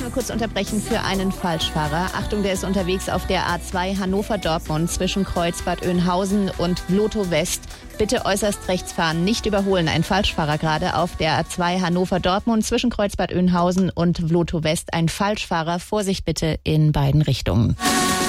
müssen wir kurz unterbrechen für einen Falschfahrer. Achtung, der ist unterwegs auf der A2 Hannover-Dortmund zwischen Kreuzbad Oeynhausen und Vlotho West. Bitte äußerst rechts fahren, nicht überholen. Ein Falschfahrer gerade auf der A2 Hannover-Dortmund zwischen Kreuzbad Oeynhausen und Vlotho West. Ein Falschfahrer, Vorsicht bitte in beiden Richtungen.